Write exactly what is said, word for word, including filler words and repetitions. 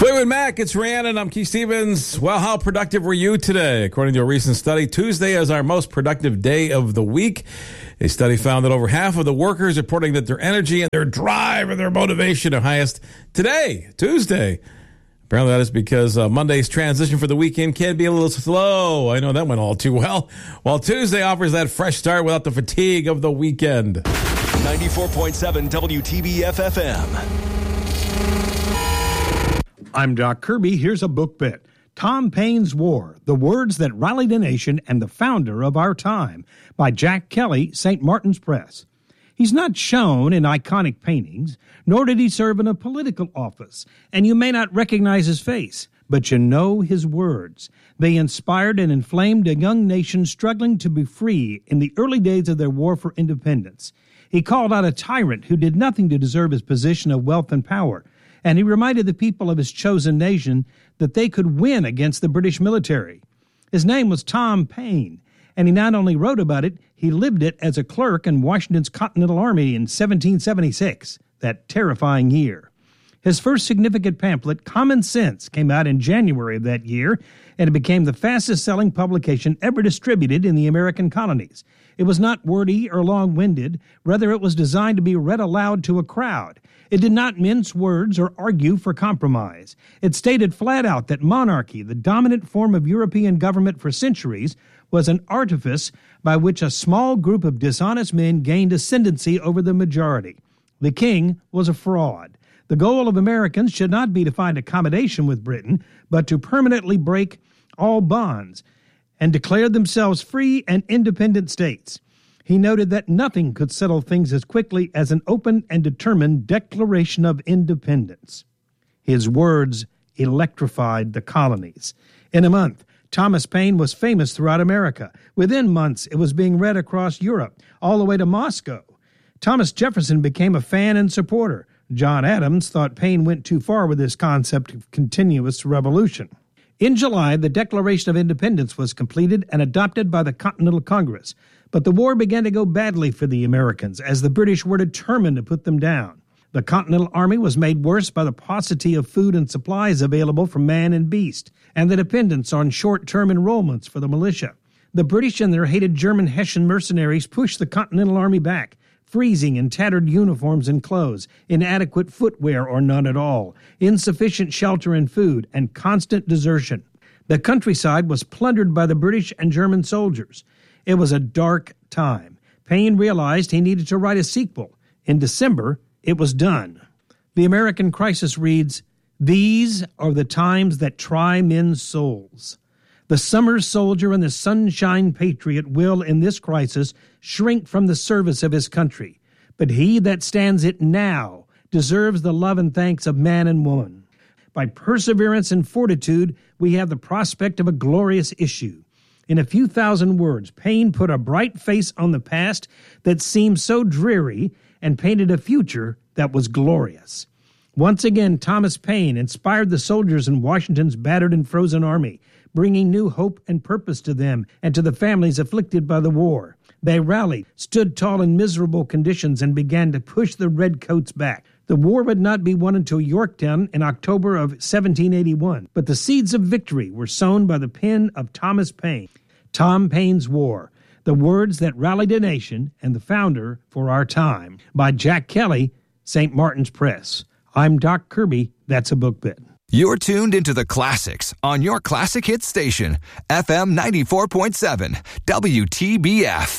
Fleetwood Mac, it's Rhiannon. I'm Keith Stevens. Well, how productive were you today? According to a recent study, Tuesday is our most productive day of the week. A study found that over half of the workers reporting that their energy and their drive and their motivation are highest today, Tuesday. Apparently that is because uh, Monday's transition for the weekend can be a little slow. I know that went all too well. While Tuesday offers that fresh start without the fatigue of the weekend. ninety-four point seven W T B F F M. I'm Doc Kirby. Here's a book bit. Tom Paine's War, The Words That Rallied a Nation and the Founder of Our Time by Jack Kelly, Saint Martin's Press. He's not shown in iconic paintings, nor did he serve in a political office, and you may not recognize his face, but you know his words. They inspired and inflamed a young nation struggling to be free in the early days of their war for independence. He called out a tyrant who did nothing to deserve his position of wealth and power, and he reminded the people of his chosen nation that they could win against the British military. His name was Tom Paine, and he not only wrote about it, he lived it as a clerk in Washington's Continental Army in seventeen seventy-six, that terrifying year. His first significant pamphlet, Common Sense, came out in January of that year, and it became the fastest-selling publication ever distributed in the American colonies. It was not wordy or long-winded. Rather, it was designed to be read aloud to a crowd. It did not mince words or argue for compromise. It stated flat out that monarchy, the dominant form of European government for centuries, was an artifice by which a small group of dishonest men gained ascendancy over the majority. The king was a fraud. The goal of Americans should not be to find accommodation with Britain, but to permanently break all bonds and declare themselves free and independent states. He noted that nothing could settle things as quickly as an open and determined declaration of independence. His words electrified the colonies. In a month, Thomas Paine was famous throughout America. Within months, it was being read across Europe, all the way to Moscow. Thomas Jefferson became a fan and supporter. John Adams thought Paine went too far with his concept of continuous revolution. In July, the Declaration of Independence was completed and adopted by the Continental Congress. But the war began to go badly for the Americans, as the British were determined to put them down. The Continental Army was made worse by the paucity of food and supplies available from man and beast, and the dependence on short-term enrollments for the militia. The British and their hated German Hessian mercenaries pushed the Continental Army back, freezing in tattered uniforms and clothes, inadequate footwear or none at all, insufficient shelter and food, and constant desertion. The countryside was plundered by the British and German soldiers. It was a dark time. Paine realized he needed to write a sequel. In December, it was done. The American Crisis reads, "These are the times that try men's souls. The summer soldier and the sunshine patriot will, in this crisis, shrink from the service of his country. But he that stands it now deserves the love and thanks of man and woman. By perseverance and fortitude, we have the prospect of a glorious issue." In a few thousand words, Paine put a bright face on the past that seemed so dreary and painted a future that was glorious. Once again, Thomas Paine inspired the soldiers in Washington's battered and frozen army, bringing new hope and purpose to them and to the families afflicted by the war. They rallied, stood tall in miserable conditions, and began to push the redcoats back. The war would not be won until Yorktown in October of seventeen eighty-one, but the seeds of victory were sown by the pen of Thomas Paine. Tom Paine's War, The Words That Rallied a Nation and the Founder for Our Time, by Jack Kelly, Saint Martin's Press. I'm Doc Kirby. That's a book bit. You're tuned into the classics on your classic hit station, F M ninety-four point seven, W T B F.